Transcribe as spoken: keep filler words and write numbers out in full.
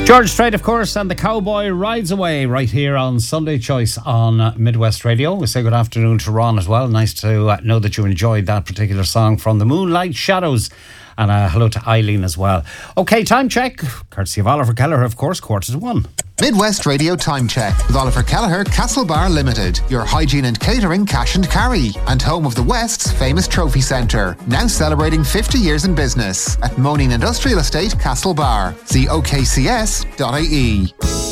George Strait, of course, and the Cowboy Rides Away right here on Sunday Choice on uh, Midwest Radio. We say good afternoon to Ron as well. Nice to uh, know that you enjoyed that particular song from the Moonlight Shadows. And uh, hello to Eileen as well. OK, time check. Courtesy of Oliver Kelleher, of course, quarter to one. Midwest Radio Time Check with Oliver Kelleher, Castlebar Limited, your hygiene and catering cash and carry, and home of the West's famous trophy centre, now celebrating fifty years in business at Moaning Industrial Estate, Castlebar. See O K C S dot I E.